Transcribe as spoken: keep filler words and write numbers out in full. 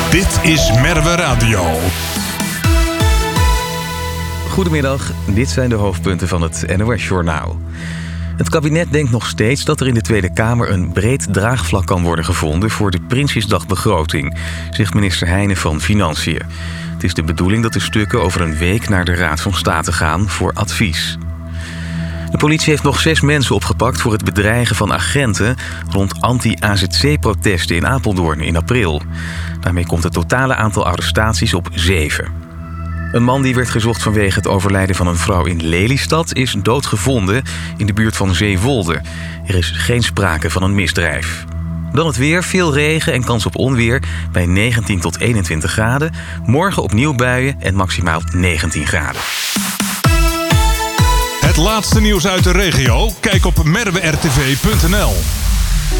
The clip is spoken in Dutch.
Dit is Merwe Radio. Goedemiddag, dit zijn de hoofdpunten van het N O S-journaal. Het kabinet denkt nog steeds dat er in de Tweede Kamer een breed draagvlak kan worden gevonden voor de Prinsjesdagbegroting, zegt minister Heijnen van Financiën. Het is de bedoeling dat de stukken over een week naar de Raad van State gaan voor advies. De politie heeft nog zes mensen opgepakt voor het bedreigen van agenten rond anti-A Z C-protesten in Apeldoorn in april. Daarmee komt het totale aantal arrestaties op zeven. Een man die werd gezocht vanwege het overlijden van een vrouw in Lelystad is doodgevonden in de buurt van Zeewolde. Er is geen sprake van een misdrijf. Dan het weer, veel regen en kans op onweer bij negentien tot eenentwintig graden. Morgen opnieuw buien en maximaal negentien graden. Het laatste nieuws uit de regio? Kijk op merwe r t v punt n l.